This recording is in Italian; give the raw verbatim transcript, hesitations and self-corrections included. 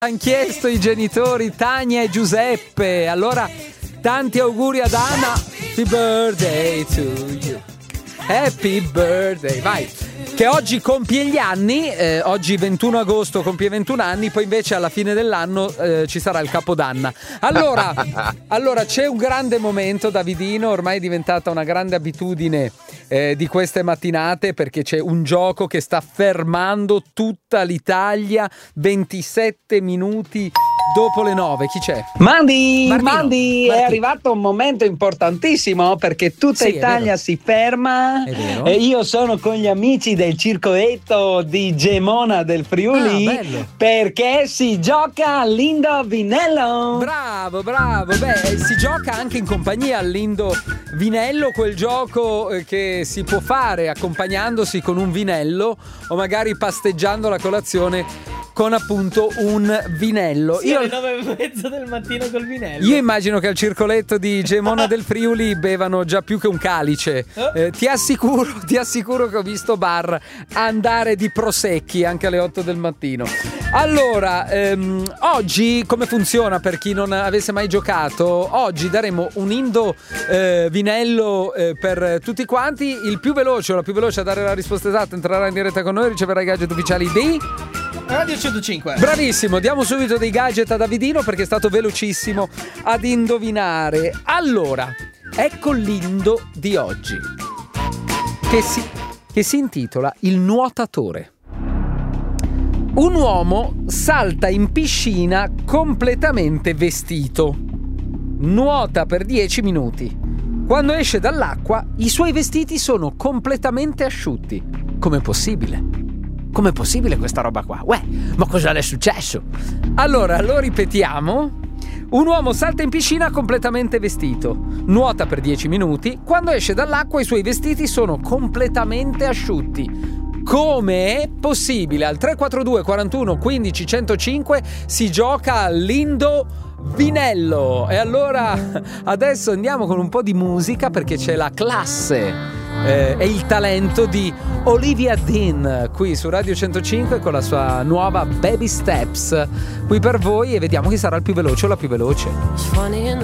Han chiesto i genitori Tania e Giuseppe. Allora, tanti auguri ad Anna. Happy birthday to you. Happy birthday. Vai. Che oggi compie gli anni, eh, oggi ventuno agosto compie ventuno anni, poi invece alla fine dell'anno eh, ci sarà il Capodanno. Allora, allora c'è un grande momento, Davidino, ormai è diventata una grande abitudine eh, di queste mattinate, perché c'è un gioco che sta fermando tutta l'Italia, ventisette minuti dopo le nove. Chi c'è? Mandi, Martino, Mandi, Martino. È arrivato un momento importantissimo perché tutta Sì, Italia si ferma È vero. e io sono con gli amici del circoletto di Gemona del Friuli, Ah, bello. perché si gioca all'indovinello. Bravo, bravo. Beh, si gioca anche in compagnia all'indovinello, quel gioco eh, che si può fare accompagnandosi con un vinello o magari pasteggiando la colazione con appunto un vinello. Sì, Io alle nove e mezza del mattino col vinello. Io immagino che al circoletto di Gemona del Friuli bevano già più che un calice. Eh, ti assicuro, ti assicuro che ho visto bar andare di prosecchi anche alle otto del mattino. Allora, ehm, oggi come funziona per chi non avesse mai giocato? Oggi daremo un indo eh, vinello eh, per tutti quanti. Il più veloce o la più veloce a dare la risposta esatta entrerà in diretta con noi e riceverà i gadget ufficiali di Radio centocinque. Bravissimo, diamo subito dei gadget a Davidino perché è stato velocissimo ad indovinare. Allora, ecco l'indo di oggi, che si, che si intitola Il nuotatore. Un uomo salta in piscina completamente vestito. Nuota per dieci minuti. Quando esce dall'acqua, i suoi vestiti sono completamente asciutti. Com'è possibile? Com'è possibile questa roba qua? Uè, ma cosa le è successo? Allora, lo ripetiamo. Un uomo salta in piscina completamente vestito. Nuota per dieci minuti. Quando esce dall'acqua i suoi vestiti sono completamente asciutti. Come è possibile? Al tre quattro due quarantuno quindici centocinque si gioca all'indovinello. E allora adesso andiamo con un po' di musica perché c'è la classe Eh, è il talento di Olivia Dean qui su Radio centocinque con la sua nuova Baby Steps qui per voi, e vediamo chi sarà il più veloce o la più veloce.